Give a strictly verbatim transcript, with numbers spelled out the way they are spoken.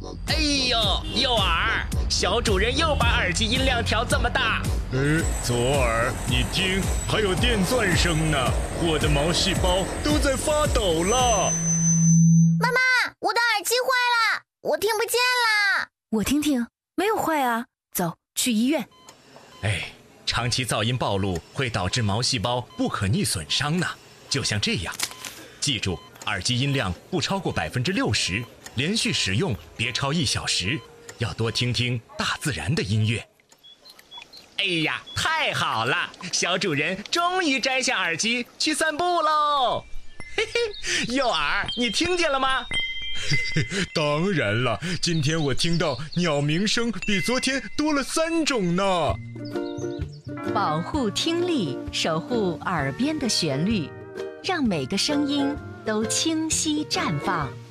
哎呦，诱饵！小主人又把耳机音量调这么大。 哎，左耳，你听，还有电钻声呢，我的毛细胞都在发抖了。 妈妈，我的耳机坏了，我听不见啦。 我听听，没有坏啊。走，去医院。 哎，长期噪音暴露会导致毛细胞不可逆损伤呢，就像这样。记住，耳机音量不超过百分之六十，连续使用别超一小时，要多听听大自然的音乐。哎呀，太好了！小主人终于摘下耳机去散步喽。嘿嘿，诱饵，你听见了吗？ 当然了，今天我听到鸟鸣声比昨天多了三种呢。 保护听力，守护耳边的旋律，让每个声音都清晰绽放。